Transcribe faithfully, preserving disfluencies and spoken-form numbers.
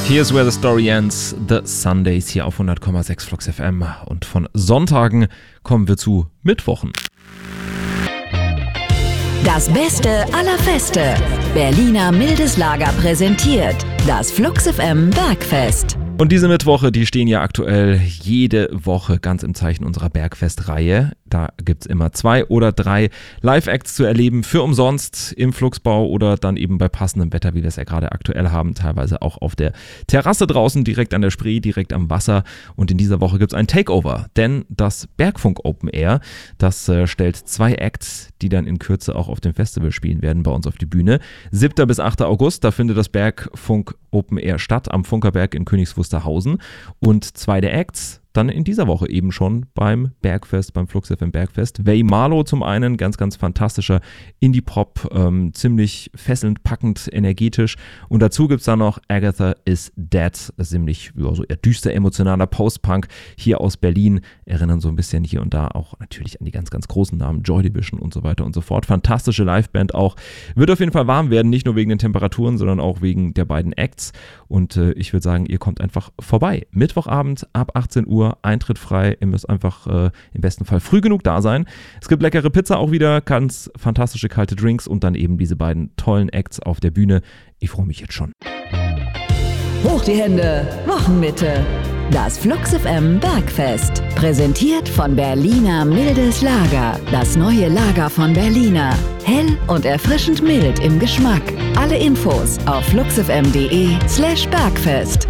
Here's where the story ends. The Sundays hier auf hundert Komma sechs Flux F M. Und von Sonntagen kommen wir zu Mittwochen. Das Beste aller Feste. Berliner Mildes Lager präsentiert das Flux F M Bergfest. Und diese Mittwoche, die stehen ja aktuell jede Woche ganz im Zeichen unserer Bergfest-Reihe. Da gibt's immer zwei oder drei Live-Acts zu erleben für umsonst im Fluxbau oder dann eben bei passendem Wetter, wie wir es ja gerade aktuell haben, teilweise auch auf der Terrasse draußen, direkt an der Spree, direkt am Wasser. Und in dieser Woche gibt's ein Takeover, denn das Bergfunk Open Air, das äh, stellt zwei Acts, die dann in Kürze auch auf dem Festival spielen werden, bei uns auf die Bühne. siebter bis achter August, da findet das Bergfunk Open Air statt am Funkerberg in Königs Wusterhausen. Und zwei der Acts dann in dieser Woche eben schon beim Bergfest, beim Flux F M Bergfest. Way Marlow zum einen, ganz, ganz fantastischer Indie-Pop, ähm, ziemlich fesselnd, packend, energetisch. Und dazu gibt es dann noch Agatha is Dead, ziemlich ja, so eher düster, emotionaler Post-Punk hier aus Berlin. Erinnern so ein bisschen hier und da auch natürlich an die ganz, ganz großen Namen, Joy Division und so weiter und so fort. Fantastische Liveband auch. Wird auf jeden Fall warm werden, nicht nur wegen den Temperaturen, sondern auch wegen der beiden Acts. Und äh, ich würde sagen, ihr kommt einfach vorbei. Mittwochabend ab achtzehn Uhr. Eintritt frei, ihr müsst einfach äh, im besten Fall früh genug da sein. Es gibt leckere Pizza auch wieder, ganz fantastische kalte Drinks und dann eben diese beiden tollen Acts auf der Bühne. Ich freue mich jetzt schon. Hoch die Hände, Wochenmitte. Das Flux F M Bergfest. Präsentiert von Berliner Mildes Lager. Das neue Lager von Berliner. Hell und erfrischend mild im Geschmack. Alle Infos auf fluxfm.de slash Bergfest.